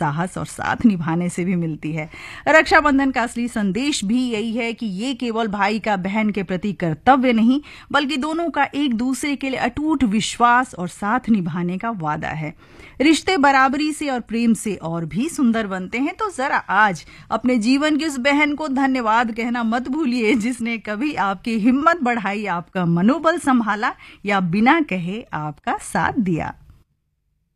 साहस और साथ निभाने से भी मिलती है। रक्षाबंधन का असली संदेश भी यही है कि ये केवल भाई का बहन के प्रति कर्तव्य नहीं, बल्कि दोनों का एक दूसरे के लिए अटूट विश्वास और साथ निभाने का वादा है। रिश्ते बराबरी से और प्रेम से और भी सुंदर बनते हैं। तो जरा आज अपने जीवन की उस बहन को धन्यवाद कहना मत भूलिए, जिसने कभी आपकी हिम्मत बढ़ाई, आपका मनोबल संभाला या बिना कहे आपका साथ दिया।